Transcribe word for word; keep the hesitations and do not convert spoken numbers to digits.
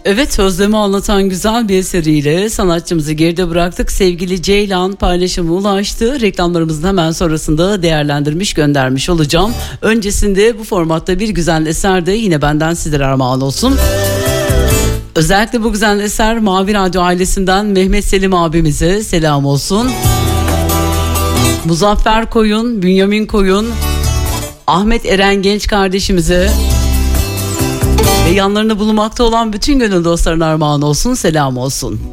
Evet, özlemi anlatan güzel bir eseriyle sanatçımızı geride bıraktık. Sevgili Ceylan paylaşımı ulaştı. Reklamlarımızın hemen sonrasında değerlendirmiş göndermiş olacağım. Öncesinde bu formatta bir güzel eser de yine benden sizlere armağan olsun. Özellikle bu güzel eser Mavi Radyo ailesinden Mehmet Selim abimize selam olsun. Muzaffer Koyun, Bünyamin Koyun, Ahmet Eren Genç kardeşimize ve yanlarında bulunmakta olan bütün gönül dostlarına armağan olsun, selam olsun.